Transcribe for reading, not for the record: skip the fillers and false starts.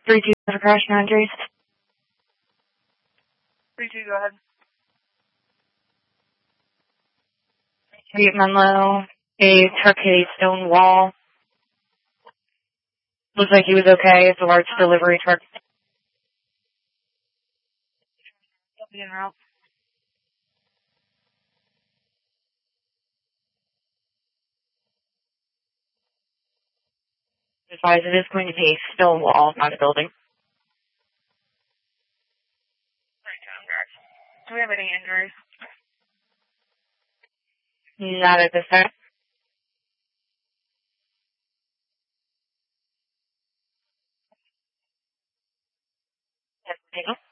3-2 for crash, no injuries. 3-2, go ahead. Street Menlo, a truck hit a stone wall. Looks like he was okay. It's a large delivery truck. He'll be en route. Advise it is going to be a stone wall, not a building. Do we have any injuries? Not at this time. Yes,